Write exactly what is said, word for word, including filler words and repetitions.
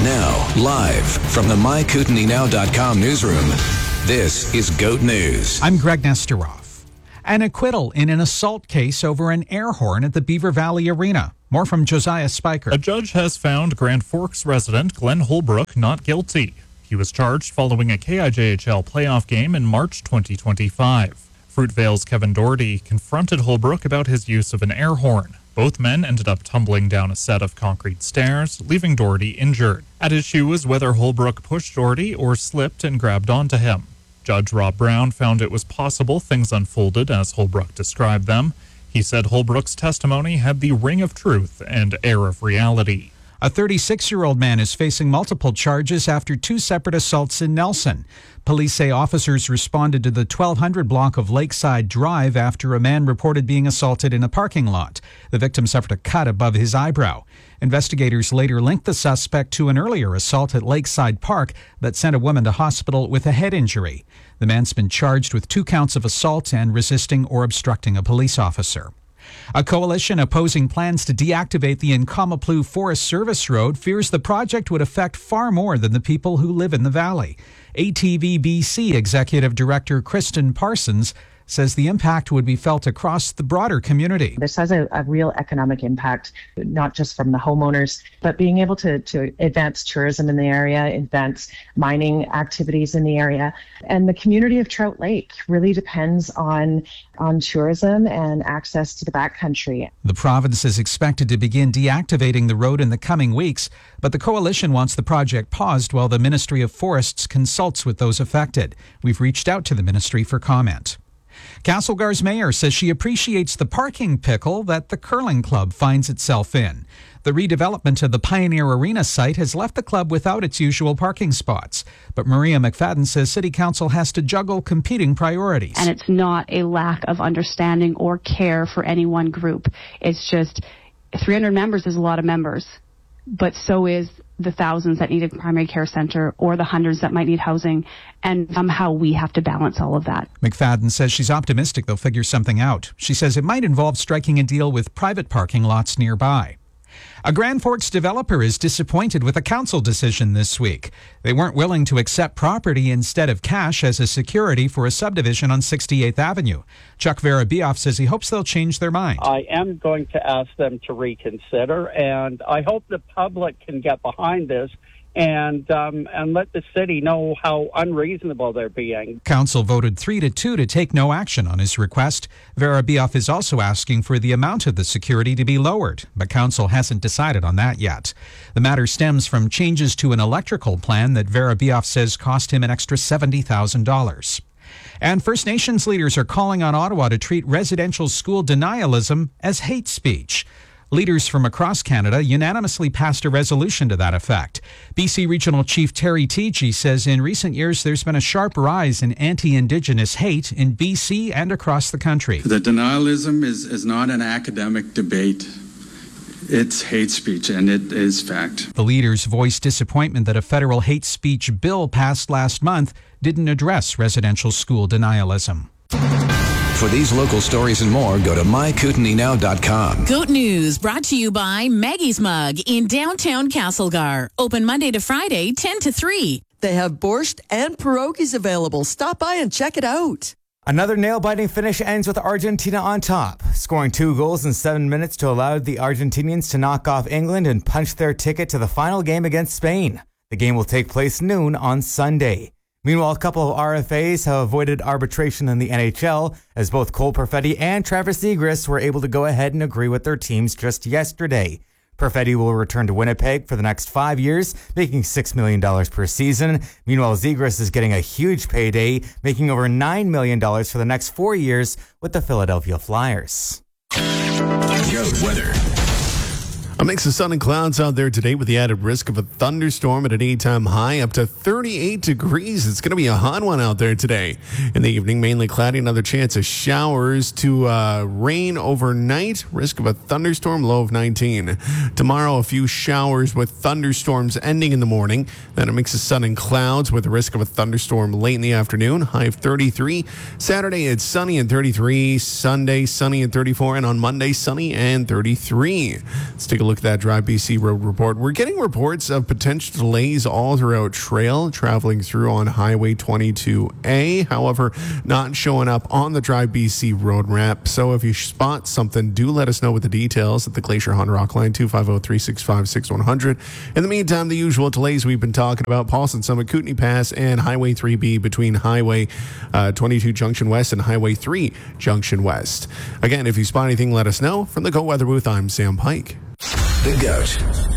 Now, live from the my kootenai now dot com newsroom, this is GOAT News. I'm Greg Nesteroff. An acquittal in an assault case over an air horn at the Beaver Valley Arena. More from Josiah Spiker. A judge has found Grand Forks resident Glenn Holbrook not guilty. He was charged following a K I J H L playoff game in March twenty twenty-five. Fruitvale's Kevin Doherty confronted Holbrook about his use of an air horn. Both men ended up tumbling down a set of concrete stairs, leaving Doherty injured. At issue was whether Holbrook pushed Doherty or slipped and grabbed onto him. Judge Rob Brown found it was possible things unfolded as Holbrook described them. He said Holbrook's testimony had the ring of truth and air of reality. A thirty-six-year-old man is facing multiple charges after two separate assaults in Nelson. Police say officers responded to the twelve hundred block of Lakeside Drive after a man reported being assaulted in a parking lot. The victim suffered a cut above his eyebrow. Investigators later linked the suspect to an earlier assault at Lakeside Park that sent a woman to hospital with a head injury. The man's been charged with two counts of assault and resisting or obstructing a police officer. A coalition opposing plans to deactivate the Nkamaplu Forest Service Road fears the project would affect far more than the people who live in the valley. A T V B C Executive Director Kristen Parsons says the impact would be felt across the broader community. This has a, a real economic impact, not just from the homeowners, but being able to, to advance tourism in the area, advance mining activities in the area. And the community of Trout Lake really depends on, on tourism and access to the backcountry. The province is expected to begin deactivating the road in the coming weeks, but the coalition wants the project paused while the Ministry of Forests consults with those affected. We've reached out to the ministry for comment. Castlegar's mayor says she appreciates the parking pickle that the curling club finds itself in. The redevelopment of the Pioneer Arena site has left the club without its usual parking spots. But Maria McFadden says City Council has to juggle competing priorities. And it's not a lack of understanding or care for any one group. It's just three hundred members is a lot of members, but so is the thousands that need a primary care center or the hundreds that might need housing, and somehow we have to balance all of that. McFadden says she's optimistic they'll figure something out. She says it might involve striking a deal with private parking lots nearby. A Grand Forks developer is disappointed with a council decision this week. They weren't willing to accept property instead of cash as a security for a subdivision on sixty-eighth Avenue. Chuck Verabioff says he hopes they'll change their mind. I am going to ask them to reconsider, and I hope the public can get behind this and um, and let the city know how unreasonable they're being. Council voted three to two to take no action on his request. Verabioff is also asking for the amount of the security to be lowered, but Council hasn't decided on that yet. The matter stems from changes to an electrical plan that Verabioff says cost him an extra seventy thousand dollars. And First Nations leaders are calling on Ottawa to treat residential school denialism as hate speech. Leaders from across Canada unanimously passed a resolution to that effect. B C Regional Chief Terry Teegee says in recent years there's been a sharp rise in anti-Indigenous hate in B C and across the country. The denialism is, is not an academic debate. It's hate speech, and it is fact. The leaders voiced disappointment that a federal hate speech bill passed last month didn't address residential school denialism. For these local stories and more, go to my kootenai now dot com. GOAT News brought to you by Maggie's Mug in downtown Castlegar. Open Monday to Friday, ten to three. They have borscht and pierogies available. Stop by and check it out. Another nail-biting finish ends with Argentina on top, scoring two goals in seven minutes to allow the Argentinians to knock off England and punch their ticket to the final game against Spain. The game will take place noon on Sunday. Meanwhile, a couple of R F As have avoided arbitration in the N H L, as both Cole Perfetti and Travis Zegras were able to go ahead and agree with their teams just yesterday. Perfetti will return to Winnipeg for the next five years, making six million dollars per season. Meanwhile, Zegras is getting a huge payday, making over nine million dollars for the next four years with the Philadelphia Flyers. Goat weather. A mix of sun and clouds out there today with the added risk of a thunderstorm at a daytime high up to thirty-eight degrees. It's going to be a hot one out there today. In the evening, mainly cloudy, another chance of showers to uh, rain overnight. Risk of a thunderstorm, low of nineteen. Tomorrow, a few showers with thunderstorms ending in the morning. Then a mix of sun and clouds with a risk of a thunderstorm late in the afternoon, high of thirty-three. Saturday, it's sunny and thirty-three. Sunday, sunny and thirty-four. And on Monday, sunny and thirty-three. Let's take a a look at that Drive B C Road report. We're getting reports of potential delays all throughout trail traveling through on Highway twenty-two A. However, not showing up on the Drive B C road map. So if you spot something, do let us know with the details at the Glacier Honda Rock line, two five zero, three six five, six one zero zero. In the meantime, the usual delays we've been talking about, Paulson Summit, Kootenay Pass, and Highway three B between Highway uh, twenty-two Junction West and Highway three Junction West. Again, if you spot anything, let us know. From the Go Weather booth, I'm Sam Pike. The Goat